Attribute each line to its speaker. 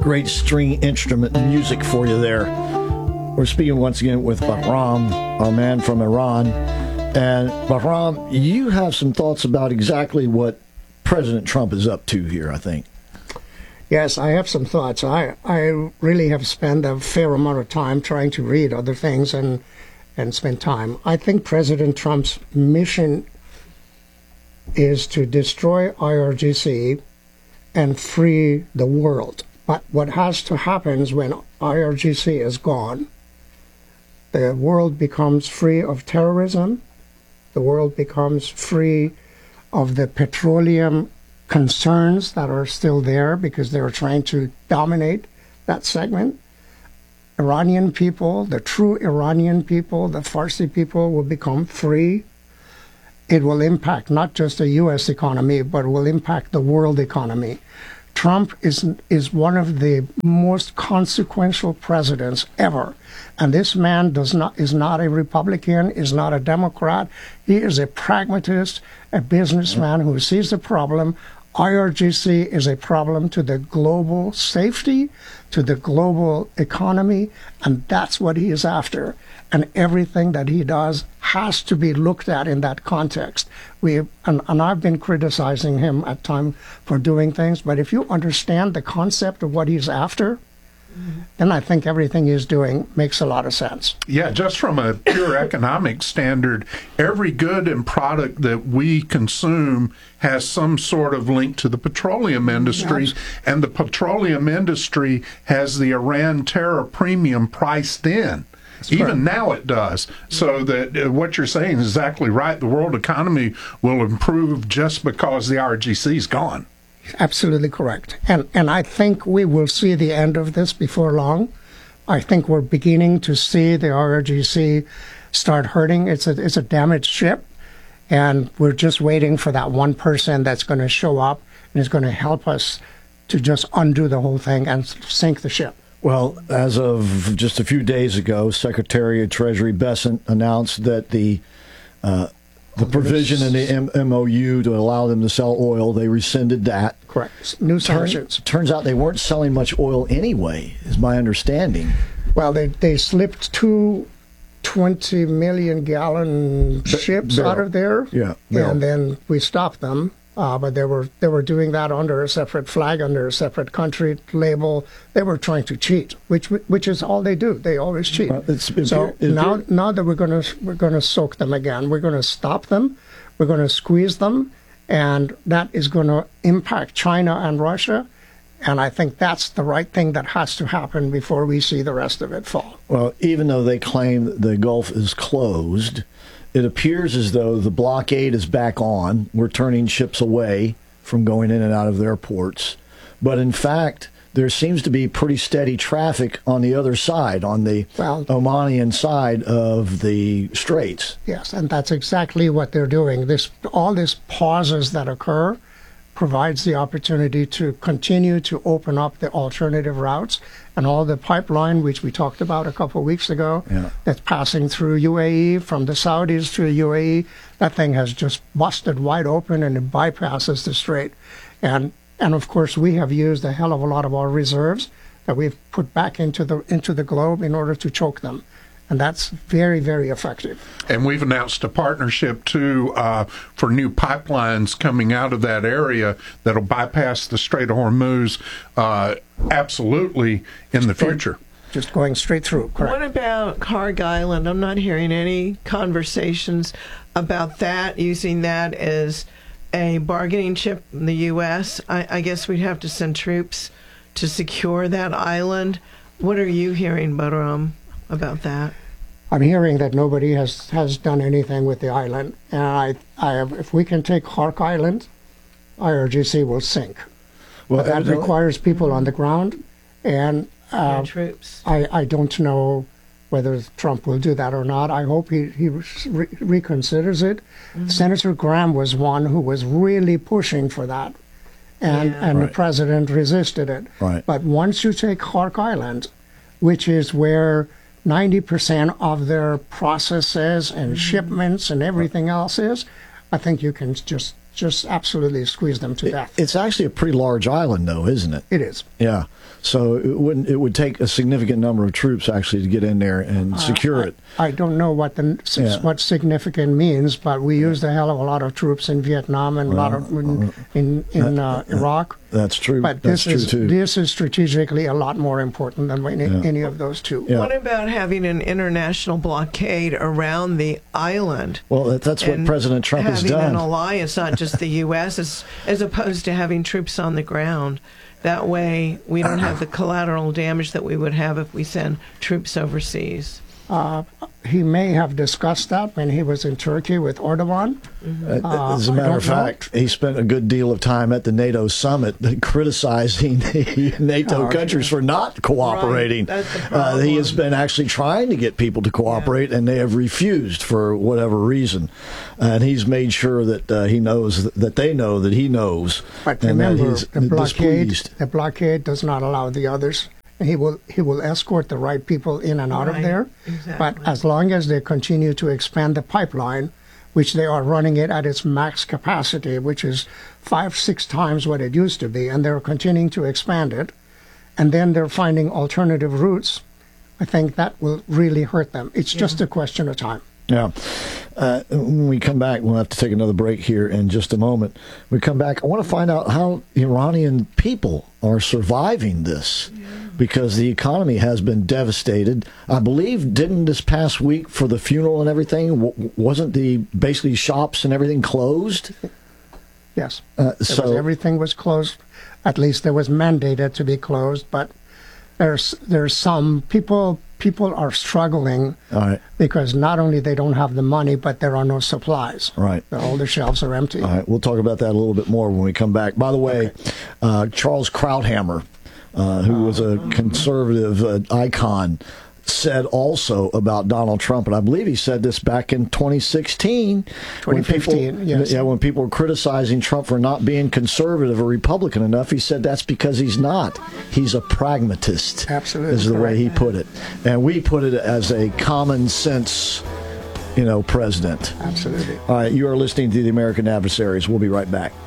Speaker 1: great string instrument music for you there. We're speaking once again with Bahram, our man from Iran. And Bahram, you have some thoughts about exactly what President Trump is up to here, I think.
Speaker 2: Yes, I have some thoughts. I really have spent a fair amount of time trying to read other things and spend time. I think President Trump's mission is to destroy IRGC and free the world. But what has to happen is when IRGC is gone, the world becomes free of terrorism, the world becomes free of the petroleum concerns that are still there because they're trying to dominate that segment. Iranian people, the true Iranian people, the Farsi people will become free. It will impact not just the U.S. economy, but will impact the world economy. Trump is one of the most consequential presidents ever. And this man is not a Republican, is not a Democrat. He is a pragmatist, a businessman who sees the problem. IRGC is a problem to the global safety, to the global economy, and that's what he is after. And everything that he does has to be looked at in that context. And I've been criticizing him at times for doing things, but if you understand the concept of what he's after, then I think everything he's doing makes a lot of sense.
Speaker 3: Yeah, just from a pure economic standard, every good and product that we consume has some sort of link to the petroleum industry, and the petroleum industry has the Iran terror premium priced in. Even now it does. So that what you're saying is exactly right. The world economy will improve just because the IRGC is gone.
Speaker 2: Absolutely correct. And I think we will see the end of this before long. I think we're beginning to see the IRGC start hurting. It's a damaged ship, and we're just waiting for that one person that's going to show up and is going to help us to just undo the whole thing and sink the ship.
Speaker 1: Well, as of just a few days ago, Secretary of Treasury Bessent announced that the provision in the MOU to allow them to sell oil, they rescinded that.
Speaker 2: Correct. New sanctions.
Speaker 1: Turns out they weren't selling much oil anyway, is my understanding.
Speaker 2: Well, they slipped two 20 million gallon ships out of there.
Speaker 1: Yeah.
Speaker 2: And then we stopped them. But they were doing that under a separate flag, under a separate country label. They were trying to cheat, which is all they do. They always cheat. Now that we're gonna soak them again, we're gonna stop them, we're gonna squeeze them, and that is going to impact China and Russia. And I think that's the right thing that has to happen before we see the rest of it fall.
Speaker 1: Well, even though they claim the Gulf is closed, it appears as though the blockade is back on. We're turning ships away from going in and out of their ports. But in fact, there seems to be pretty steady traffic on the other side, on the Omanian side of the straits.
Speaker 2: Yes, and that's exactly what they're doing. All these pauses that occur provides the opportunity to continue to open up the alternative routes, and all the pipeline, which we talked about a couple of weeks ago, that's passing through UAE, from the Saudis to UAE, that thing has just busted wide open and it bypasses the strait. And of course, we have used a hell of a lot of our reserves that we've put back into the globe in order to choke them. And that's very, very effective.
Speaker 3: And we've announced a partnership, too, for new pipelines coming out of that area that'll bypass the Strait of Hormuz absolutely in the future.
Speaker 2: Just going straight through, correct.
Speaker 4: What about Kharg Island? I'm not hearing any conversations about that, using that as a bargaining chip in the U.S. I guess we'd have to send troops to secure that island. What are you hearing, Bahram, about that?
Speaker 2: I'm hearing that nobody has done anything with the island, and if we can take Kharg Island, IRGC will sink. Well, but that requires people on the ground, and
Speaker 4: troops.
Speaker 2: I don't know whether Trump will do that or not. I hope he reconsiders it. Mm-hmm. Senator Graham was one who was really pushing for that, and the president resisted it.
Speaker 1: Right.
Speaker 2: But once you take Kharg Island, which is where 90% of their processes and shipments and everything else is, I think you can just just absolutely squeeze them to death.
Speaker 1: It's actually a pretty large island, though, isn't it?
Speaker 2: It is.
Speaker 1: Yeah. So it would take a significant number of troops actually to get in there and secure it.
Speaker 2: I don't know what what significant means, but we used a hell of a lot of troops in Vietnam and a lot of in Iraq.
Speaker 1: That's true.
Speaker 2: But
Speaker 1: this
Speaker 2: is strategically a lot more important than any of those two.
Speaker 1: Yeah.
Speaker 4: What about having an international blockade around the island?
Speaker 1: Well, that's what President Trump has done.
Speaker 4: Having an alliance, not just the U.S., as opposed to having troops on the ground. That way, we don't have the collateral damage that we would have if we send troops overseas.
Speaker 2: He may have discussed that when he was in Turkey with Erdogan.
Speaker 1: As a matter of fact, he spent a good deal of time at the NATO summit criticizing the NATO countries for not cooperating.
Speaker 4: Right. That's the problem.
Speaker 1: He has been actually trying to get people to cooperate, and they have refused for whatever reason. And he's made sure that he knows that they know that he knows.
Speaker 2: But
Speaker 1: and
Speaker 2: remember,
Speaker 1: that he's
Speaker 2: the blockade does not allow the others. He will escort the right people in and out of there.
Speaker 4: Exactly.
Speaker 2: But as long as they continue to expand the pipeline, which they are running it at its max capacity, which is 5-6 times what it used to be, and they're continuing to expand it, and then they're finding alternative routes, I think that will really hurt them. It's just a question of time.
Speaker 1: Yeah. When we come back, we'll have to take another break here in just a moment. When we come back, I want to find out how Iranian people are surviving this, because the economy has been devastated. I believe, didn't this past week for the funeral and everything, wasn't basically shops and everything closed?
Speaker 2: Yes.
Speaker 1: So
Speaker 2: everything was closed. At least there was mandated to be closed, but there's some people are struggling because not only they don't have the money, but there are no supplies.
Speaker 1: Right.
Speaker 2: All the shelves are empty.
Speaker 1: All right. We'll talk about that a little bit more when we come back. By the way, Charles Krauthammer, who was a conservative icon, said also about Donald Trump, and I believe he said this back in 2016.
Speaker 2: 2015, yes.
Speaker 1: Yeah, when people were criticizing Trump for not being conservative or Republican enough, he said that's because he's not. He's a pragmatist.
Speaker 2: Absolutely.
Speaker 1: Is the way he put it. And we put it as a common sense, president.
Speaker 2: Absolutely.
Speaker 1: All right, you are listening to The American Adversaries. We'll be right back.